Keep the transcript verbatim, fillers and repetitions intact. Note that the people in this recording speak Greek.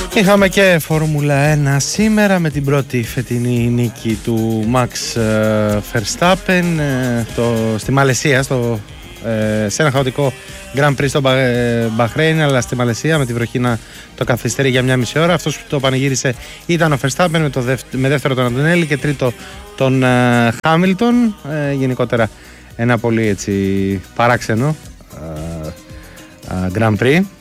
Είχαμε και Φόρμουλα ένα σήμερα με την πρώτη φετινή νίκη του Max Verstappen το, στη Μαλαισία, στο, ε, σε ένα χαοτικό Grand Prix στο Μπαχρέιν, αλλά στη Μαλαισία με τη βροχή να το καθυστερεί για μια μισή ώρα. Αυτός που το πανηγύρισε ήταν ο Verstappen με, το δεύ, με δεύτερο τον Αντωνέλη και τρίτο τον Χάμιλτον. Ε, γενικότερα ένα πολύ έτσι παράξενο ε, ε, Grand Prix.